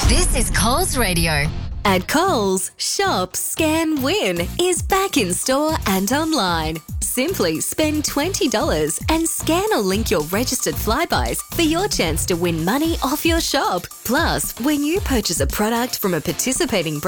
This is Coles Radio. At Coles, Shop, Scan, Win is back in store and online. Simply spend $20 and scan or link your registered Flybuys for your chance to win money off your shop. Plus, when you purchase a product from a participating brand,